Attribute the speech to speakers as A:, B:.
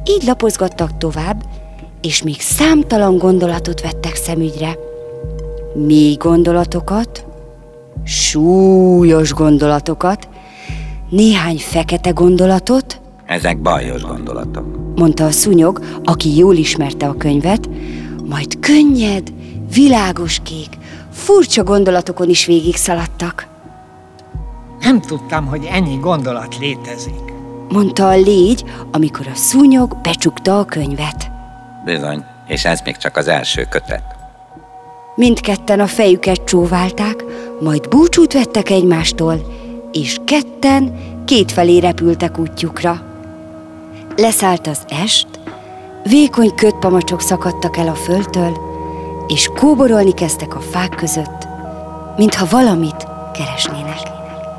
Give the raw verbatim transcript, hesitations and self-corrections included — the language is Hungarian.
A: Így lapozgattak tovább, és még számtalan gondolatot vettek szemügyre. Mély gondolatokat, súlyos gondolatokat, néhány fekete gondolatot.
B: Ezek bajos gondolatok,
A: mondta a szúnyog, aki jól ismerte a könyvet, majd könnyed, világos kék, furcsa gondolatokon is végig szaladtak.
C: Nem tudtam, hogy ennyi gondolat létezik,
A: mondta a légy, amikor a szúnyog becsukta a könyvet.
B: Bizony, és ez még csak az első kötet.
A: Mindketten a fejüket csóválták, majd búcsút vettek egymástól, és ketten kétfelé repültek útjukra. Leszállt az est, vékony kötpamacsok szakadtak el a földtől, és kóborolni kezdtek a fák között, mintha valamit keresnének.